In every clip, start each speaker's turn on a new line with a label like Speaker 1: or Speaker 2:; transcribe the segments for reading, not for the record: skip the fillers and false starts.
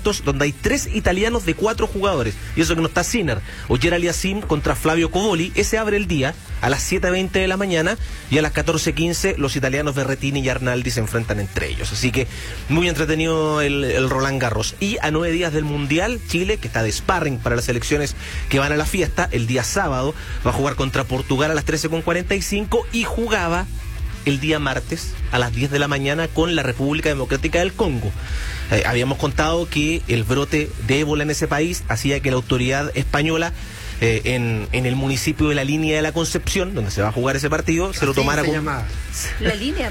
Speaker 1: cuartos, donde hay 3 italianos de 4 jugadores. Y eso que no está Sinner. Oyer Aliassime contra Flavio Covoli. Ese abre el día a las 7:20 de la mañana. Y a las 14:15 los italianos Berrettini y Arnaldi se enfrentan entre ellos. Así que muy entretenido el Roland Garros. Y a 9 días del Mundial, Chile, que está de sparring para las selecciones que van a la fiesta, el día sábado va a jugar contra Portugal a las 13:45 y jugaba el día martes a las 10 de la mañana con la República Democrática del Congo. Habíamos contado que el brote de ébola en ese país hacía que la autoridad española en el municipio de la Línea de la Concepción, donde se va a jugar ese partido, se lo tomara como...
Speaker 2: La línea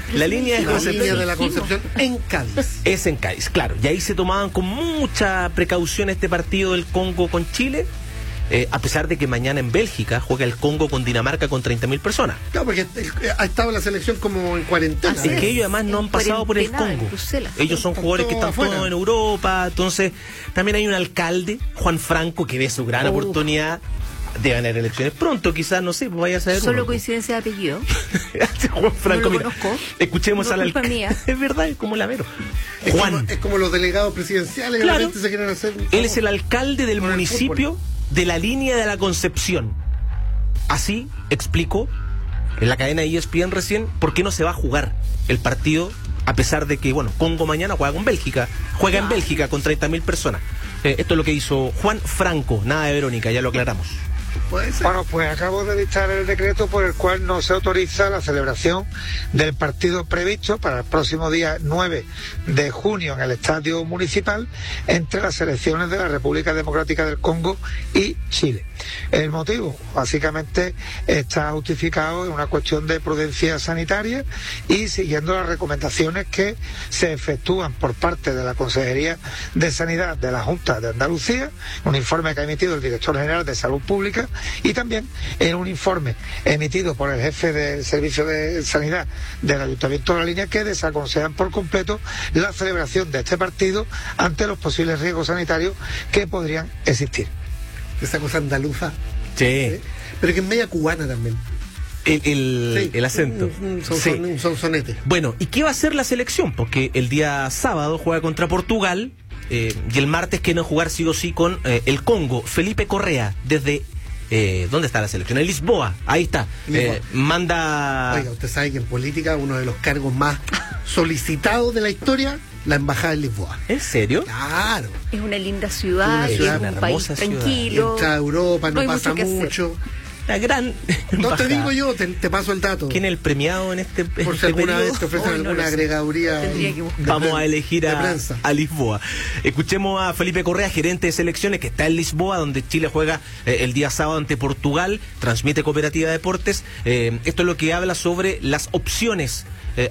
Speaker 1: de
Speaker 2: la Concepción
Speaker 3: en Cádiz.
Speaker 1: Es en Cádiz, claro. Y ahí se tomaban con mucha precaución este partido del Congo con Chile. A pesar de que mañana en Bélgica juega el Congo con Dinamarca con 30.000 personas.
Speaker 3: Claro, porque ha estado la selección como en cuarentena.
Speaker 1: Es que ellos además no han pasado por el Congo. Ellos son jugadores que están todos en Europa. Entonces, también hay un alcalde, Juan Franco, que ve su gran oportunidad de ganar elecciones pronto, quizás, no sé, vaya a saber.
Speaker 2: Solo coincidencia de apellido.
Speaker 1: Juan Franco,
Speaker 2: no lo conozco.
Speaker 1: Escuchemos
Speaker 2: no
Speaker 1: al alcalde. Es verdad, es como Lamero. Juan.
Speaker 3: Es como los delegados presidenciales,
Speaker 1: claro,
Speaker 3: que se quieren hacer.
Speaker 1: Él es el alcalde del municipio de la Línea de la Concepción. Así explicó en la cadena ESPN recién por qué no se va a jugar el partido, a pesar de que, bueno, Congo mañana juega con Bélgica, juega en Bélgica con 30.000 personas. Esto es lo que hizo Juan Franco, nada de Verónica, ya lo aclaramos.
Speaker 4: Bueno, pues acabo de dictar el decreto por el cual no se autoriza la celebración del partido previsto para el próximo día 9 de junio en el Estadio Municipal entre las selecciones de la República Democrática del Congo y Chile. El motivo, básicamente, está justificado en una cuestión de prudencia sanitaria y siguiendo las recomendaciones que se efectúan por parte de la Consejería de Sanidad de la Junta de Andalucía, un informe que ha emitido el Director General de Salud Pública, y también en un informe emitido por el jefe del Servicio de Sanidad del Ayuntamiento de La Línea, que desaconsejan por completo la celebración de este partido ante los posibles riesgos sanitarios que podrían existir.
Speaker 3: Esa cosa andaluza.
Speaker 1: Sí.
Speaker 3: Pero que es media cubana también.
Speaker 1: El acento.
Speaker 3: Un sonsonete.
Speaker 1: Bueno, ¿y qué va a hacer la selección? Porque el día sábado juega contra Portugal y el martes quieren jugar sí o sí con el Congo. Felipe Correa, desde... ¿dónde está la selección? En Lisboa, ahí está. Manda...
Speaker 3: Oiga, usted sabe que en política uno de los cargos más solicitados de la historia, la embajada en Lisboa.
Speaker 1: ¿En serio?
Speaker 3: Claro.
Speaker 2: Es una linda ciudad, es un país tranquilo.
Speaker 3: Entra a Europa, no pasa mucho.
Speaker 1: La gran
Speaker 3: no te digo yo, te paso el dato.
Speaker 1: ¿Quién es el premiado en este
Speaker 3: por si alguna vez te ofrecen alguna agregaduría?
Speaker 1: Vamos a elegir a Lisboa. Escuchemos a Felipe Correa, gerente de selecciones, que está en Lisboa, donde Chile juega el día sábado ante Portugal, transmite Cooperativa Deportes. Esto es lo que habla sobre las opciones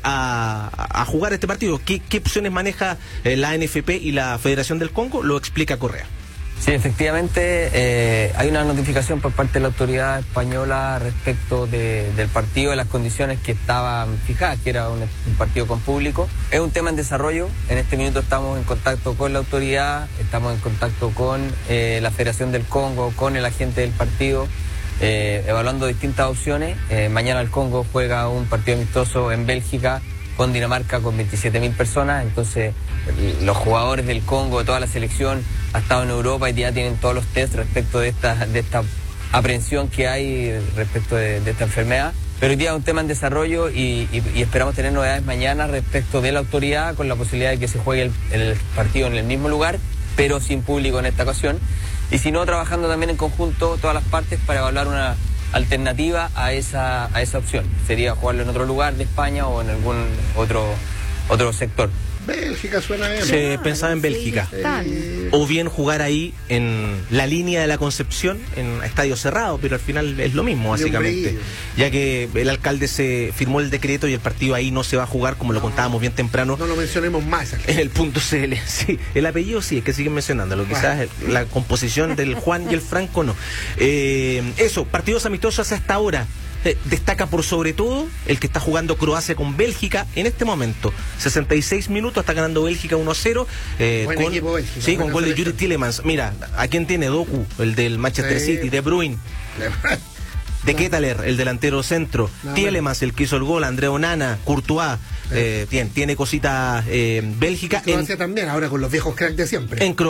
Speaker 1: a jugar este partido. ¿Qué opciones maneja la NFP y la Federación del Congo? Lo explica Correa.
Speaker 5: Sí, efectivamente, hay una notificación por parte de la autoridad española respecto del partido, de las condiciones que estaban fijadas, que era un partido con público. Es un tema en desarrollo. En este minuto estamos en contacto con la autoridad, estamos en contacto con la Federación del Congo, con el agente del partido, evaluando distintas opciones. Mañana el Congo juega un partido amistoso en Bélgica con Dinamarca con 27.000 personas, entonces los jugadores del Congo, de toda la selección, ha estado en Europa y ya tienen todos los test respecto de esta aprehensión que hay respecto de esta enfermedad. Pero hoy día es un tema en desarrollo y esperamos tener novedades mañana respecto de la autoridad, con la posibilidad de que se juegue el partido en el mismo lugar, pero sin público en esta ocasión. Y si no, trabajando también en conjunto todas las partes para evaluar una alternativa a esa opción. Sería jugarlo en otro lugar de España o en algún otro sector.
Speaker 3: Bélgica suena bien.
Speaker 1: Se pensaba en Bélgica. O bien jugar ahí en la Línea de la Concepción, en estadio cerrado, pero al final es lo mismo, básicamente. Ya que el alcalde se firmó el decreto y el partido ahí no se va a jugar, como lo contábamos bien temprano.
Speaker 3: No lo mencionemos más.
Speaker 1: En el punto CL. Sí, el apellido sí, es que siguen mencionándolo. Quizás la composición del Juan y el Franco no. Eso, partidos amistosos hasta ahora. Destaca por sobre todo el que está jugando Croacia con Bélgica en este momento. 66 minutos, está ganando Bélgica 1-0.
Speaker 3: Buen equipo Bélgica.
Speaker 1: Sí, con gol de Yuri Tielemans. Mira, ¿a quién tiene? Doku, el del Manchester City, De Bruyne. De Ketelaere, el delantero centro. Tielemans, el que hizo el gol. André Onana, Courtois. Tiene cositas Bélgica.
Speaker 3: Croacia también, ahora con los viejos cracks de siempre.
Speaker 1: En